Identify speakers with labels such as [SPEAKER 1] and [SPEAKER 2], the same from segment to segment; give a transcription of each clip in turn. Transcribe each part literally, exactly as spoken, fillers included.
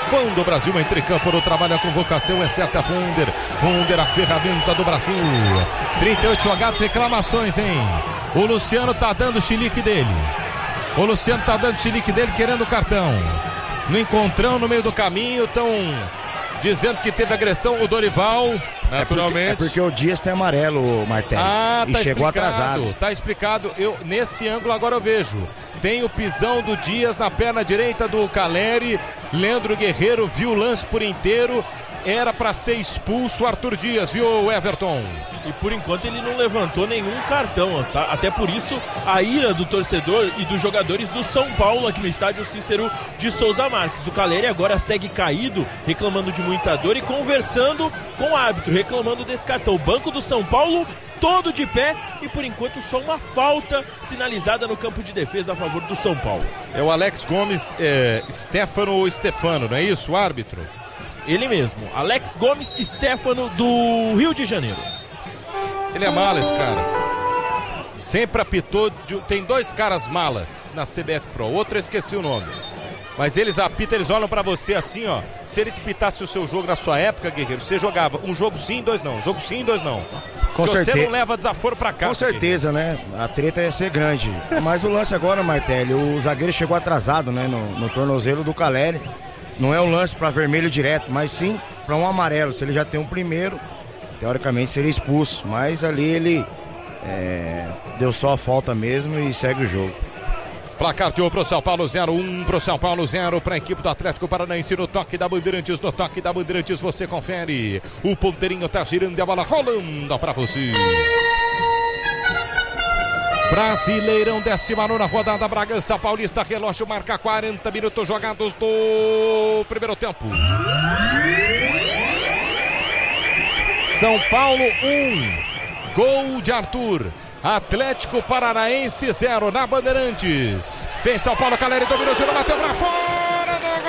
[SPEAKER 1] Quando o Brasil entra em campo no trabalho, a convocação é certa. Funder, Funder, a ferramenta do Brasil. trinta e oito jogadas, reclamações, hein? O Luciano tá dando o chilique dele. O Luciano tá dando o chilique dele, querendo o cartão. No encontrão, no meio do caminho, estão dizendo que teve agressão. O Dorival, naturalmente.
[SPEAKER 2] É porque, é porque o Dias tem amarelo, Martelli.
[SPEAKER 1] Ah,
[SPEAKER 2] e
[SPEAKER 1] tá
[SPEAKER 2] chegou
[SPEAKER 1] explicado,
[SPEAKER 2] atrasado.
[SPEAKER 1] Tá explicado. Eu, nesse ângulo agora eu vejo. Tem o pisão do Dias na perna direita do Caleri. Leandro Guerreiro viu o lance por inteiro. Era para ser expulso o Arthur Dias, viu, Everton?
[SPEAKER 3] E por enquanto ele não levantou nenhum cartão, tá? Até por isso a ira do torcedor e dos jogadores do São Paulo aqui no estádio Cícero de Souza Marques. O Caleri agora segue caído, reclamando de muita dor e conversando com o árbitro, reclamando desse cartão. O banco do São Paulo todo de pé e por enquanto só uma falta sinalizada no campo de defesa a favor do São Paulo.
[SPEAKER 1] É o Alex Gomes, é, Stefano ou Stefano, não é isso, o árbitro?
[SPEAKER 3] Ele mesmo, Alex Gomes Stefano do Rio de Janeiro.
[SPEAKER 1] Ele é mala, esse cara. Sempre apitou, de, tem dois caras malas na C B F Pro, outro eu esqueci o nome. Mas eles apitam, eles olham pra você assim, ó. Se ele te pitasse o seu jogo na sua época, Guerreiro, você jogava um jogo sim, dois não. Um jogo sim, dois não.
[SPEAKER 2] Com certeza.
[SPEAKER 1] Você não leva desaforo pra cá.
[SPEAKER 2] Com certeza, né? A treta ia ser grande. Mas o lance agora, Martelli, o zagueiro chegou atrasado, né? No, no tornozelo do Caleri. Não é um lance para vermelho direto, mas sim para um amarelo. Se ele já tem um primeiro, teoricamente seria expulso. Mas ali ele é, deu só a falta mesmo e segue o jogo.
[SPEAKER 1] Placar de um pro São Paulo, zero um pro São Paulo, zero para a equipe do Atlético Paranaense. No toque da Bandeirantes, no toque da Bandeirantes você confere. O ponteirinho tá girando e a bola rolando para você. Brasileirão, décima nona rodada, Bragança Paulista, relógio marca quarenta minutos jogados do primeiro tempo. São Paulo um, gol de Arthur. Atlético Paranaense zero na Bandeirantes. Vem São Paulo, Caleri dominou, girou, bateu pra fora do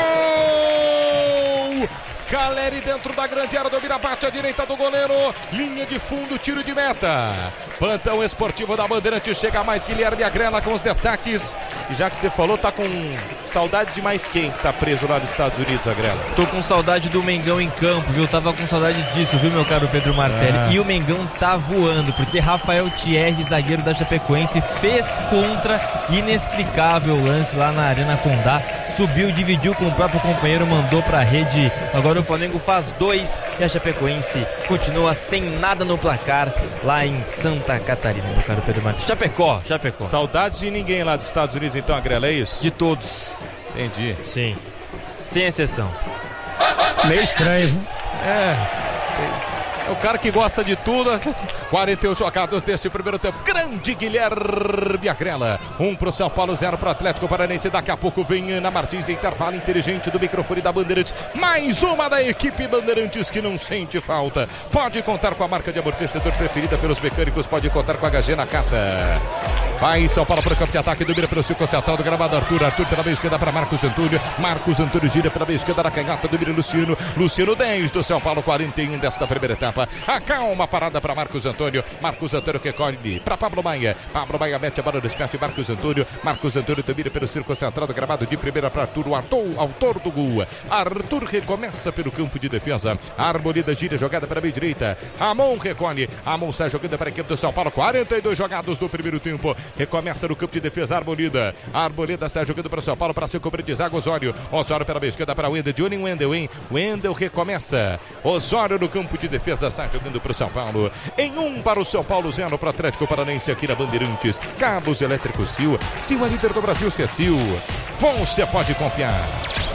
[SPEAKER 1] gol. Caleri dentro da grande área, domina, bate à direita do goleiro, linha de fundo, tiro de meta. Plantão esportivo da Bandeirantes, chega mais Guilherme Agrela com os destaques. E já que você falou, tá com saudades de mais quem que tá preso lá nos Estados Unidos, Agrela?
[SPEAKER 4] Tô com saudade do Mengão em campo, viu? Tava com saudade disso, viu, meu caro Pedro Martelli? Ah. E o Mengão tá voando, porque Rafael Thierry, zagueiro da Chapecoense, fez contra, inexplicável lance lá na Arena Condá. Subiu, dividiu com o próprio companheiro, mandou pra rede. Agora o Flamengo faz dois e a Chapecoense continua sem nada no placar lá em Santa Catarina, meu caro Pedro Martins. Chapecó, Chapecó.
[SPEAKER 1] Saudades de ninguém lá dos Estados Unidos, então, Agrela, é isso?
[SPEAKER 4] De todos.
[SPEAKER 1] Entendi.
[SPEAKER 4] Sim. Sem exceção.
[SPEAKER 2] Meio estranho, viu?
[SPEAKER 1] É. É o cara que gosta de tudo. quarenta e um jogados desse primeiro tempo. Grande Guilherme Agrela. Um pro São Paulo, zero pro Atlético Paranaense. Daqui a pouco vem Ana Martins, intervalo inteligente do microfone da Bandeirantes. Mais uma da equipe Bandeirantes que não sente falta. Pode contar com a marca de amortecedor preferida pelos mecânicos. Pode contar com a H G na Cata. Vai São Paulo para o campo de ataque. Domina pelo circo central do gramado. Arthur. Arthur pela meia esquerda para Marcos Antônio. Marcos Antônio gira pela meia esquerda na canhota. Domina Luciano. Luciano dez do São Paulo. quarenta e um desta primeira etapa. Acalma a parada para Marcos Antônio. Marcos Antônio recolhe para Pablo Maia. Pablo Maia mete a bola no espécie. Marcos Antônio. Marcos Antônio domina pelo circo central do gramado. De primeira para Arthur. O Arthur, autor do gol. Arthur recomeça pelo campo de defesa. Arboleda gira jogada para a meia direita. Ramon recolhe. Ramon sai jogando para a equipe do São Paulo. quarenta e dois jogados do primeiro tempo. Recomeça no campo de defesa. Arboleda. Arboleda sai jogando para o São Paulo para se cobrir de zaga. Osório. Osório pela meia esquerda para o Wendel. Johnny Wendel, hein? Wendel recomeça. Osório no campo de defesa. Sai jogando para o São Paulo. Em um para o São Paulo, zero para o Atlético Paranaense aqui na Bandeirantes. Cabos elétricos Sil. Sil é líder do Brasil, se é Sil. Você pode confiar.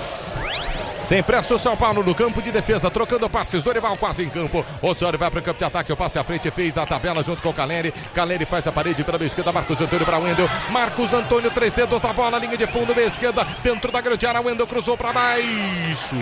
[SPEAKER 1] Sem pressa o São Paulo no campo de defesa, trocando passes, Dorival quase em campo. Osório vai para o campo de ataque, o passe à frente, fez a tabela junto com o Caleri. Caleri faz a parede pela meia esquerda, Marcos Antônio para Wendel. Marcos Antônio, três dedos na bola, linha de fundo, meia esquerda, dentro da grande área, Wendel cruzou para baixo.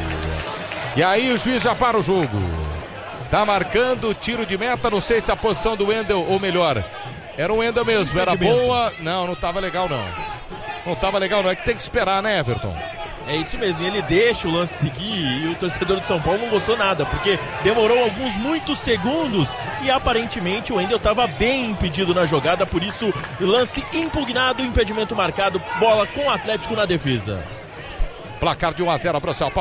[SPEAKER 1] E aí o juiz já para o jogo. Tá marcando o tiro de meta, não sei se a posição do Wendel, ou melhor, era o Wendel mesmo, era boa. Não, não tava legal não. Não tava legal não, é que tem que esperar, né, Everton?
[SPEAKER 3] É isso mesmo, ele deixa o lance seguir e o torcedor de São Paulo não gostou nada, porque demorou alguns muitos segundos e aparentemente o Wendel estava bem impedido na jogada, por isso lance impugnado, impedimento marcado, bola com o Atlético na defesa.
[SPEAKER 1] Placar de um a zero para o São Paulo.